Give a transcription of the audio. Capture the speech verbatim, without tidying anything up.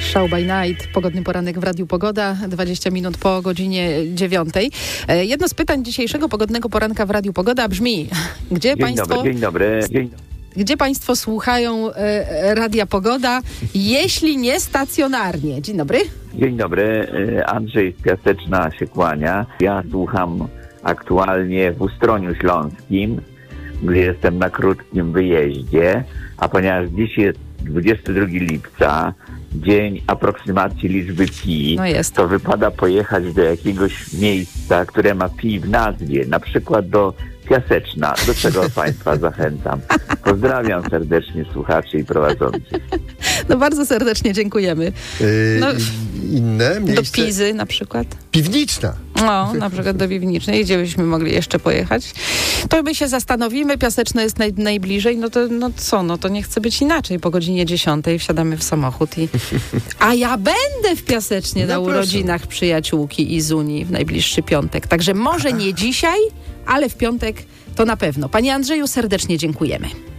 Show by Night, pogodny poranek w Radiu Pogoda, dwadzieścia minut po godzinie dziewiątej. Jedno z pytań dzisiejszego pogodnego poranka w Radiu Pogoda brzmi, gdzie Dzień państwo... dobry, dzień dobry. Dzień dobry. Gdzie państwo słuchają e, Radia Pogoda, jeśli nie stacjonarnie? Dzień dobry. Dzień dobry, Andrzej z Piaseczna się kłania. Ja słucham aktualnie w Ustroniu Śląskim, gdzie jestem na krótkim wyjeździe, a ponieważ dziś jest dwudziestego drugiego lipca, dzień aproksymacji liczby pi, no jest. to wypada pojechać do jakiegoś miejsca, które ma pi w nazwie, na przykład do Piaseczna, do czego Państwa zachęcam. Pozdrawiam serdecznie słuchaczy i prowadzących. No bardzo serdecznie dziękujemy. No, yy, inne miejsce? Do Pizy na przykład. Piwniczna. No, na przykład do Piwnicznej, gdzie byśmy mogli jeszcze pojechać. To my się zastanowimy, Piaseczno jest naj, najbliżej, no to no co, no to nie chce być inaczej. Po godzinie dziesiątej wsiadamy w samochód i... A ja będę w Piasecznie no na proszę. urodzinach przyjaciółki i Zuni w najbliższy piątek. Także może nie dzisiaj, ale w piątek to na pewno. Panie Andrzeju, serdecznie dziękujemy.